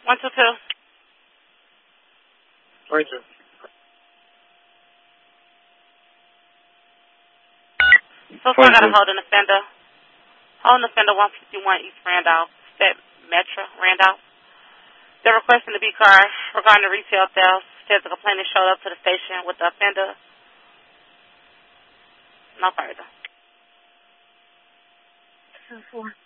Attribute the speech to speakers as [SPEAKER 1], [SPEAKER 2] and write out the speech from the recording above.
[SPEAKER 1] 122.
[SPEAKER 2] 22.
[SPEAKER 1] So far, I got a hold in offender. Holding offender 151 East Randolph, State Metro, Randolph. They're requesting the B car regarding the retail theft. Says the complainant showed up to the station with the offender. No further.
[SPEAKER 3] 4.